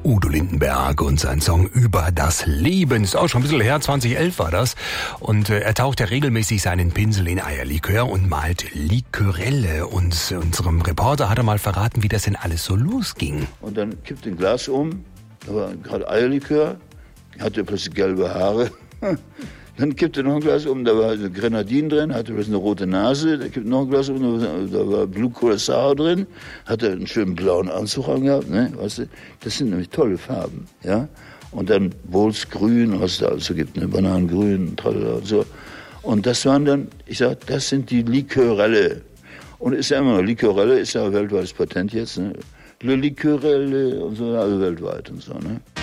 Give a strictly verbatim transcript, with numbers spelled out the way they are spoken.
Udo Lindenberg und sein Song Über das Leben. Ist auch schon ein bisschen her, zwanzig elf war das. Und äh, er taucht ja regelmäßig seinen Pinsel in Eierlikör und malt Likörelle. Und unserem Reporter hat er mal verraten, wie das denn alles so losging. Und dann kippt ein Glas um, da war gerade Eierlikör, hatte plötzlich gelbe Haare. Dann kippte noch ein Glas um, da war eine Grenadine drin, hatte plötzlich eine rote Nase, da kippte noch ein Glas um, da war Blue Curacao drin, hatte einen schönen blauen Anzug angehabt, ne, weißt du, das sind nämlich tolle Farben, ja. Und dann Bols Grün, was es da also gibt, ne, Bananengrün, tralala und so. Und das waren dann, ich sag, das sind die Likörelle. Und ist ja immer noch, Likörelle ist ja ein weltweites Patent jetzt, ne. Le Likörelle und so, also weltweit und so, ne.